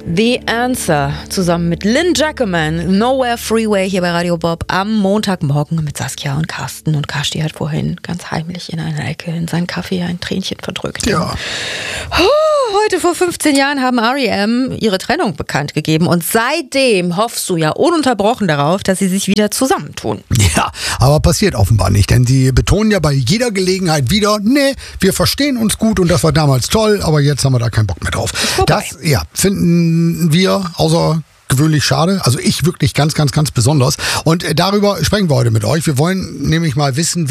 The Answer zusammen mit Lynn Jackeman, Nowhere Freeway hier bei Radio Bob am Montagmorgen mit Saskia und Carsten. Und Carsti hat vorhin ganz heimlich in einer Ecke in seinen Kaffee ein Tränchen verdrückt. Ja. Heute vor 15 Jahren haben R.E.M. ihre Trennung bekannt gegeben und seitdem hoffst du ja ununterbrochen darauf, dass sie sich wieder zusammentun. Ja, aber passiert offenbar nicht, denn sie betonen ja bei jeder Gelegenheit wieder, nee, wir verstehen uns gut und das war damals toll, aber jetzt haben wir da keinen Bock mehr drauf. Das, ja, finden wir außergewöhnlich schade, also ich wirklich ganz, ganz, ganz besonders und darüber sprechen wir heute mit euch. Wir wollen nämlich mal wissen,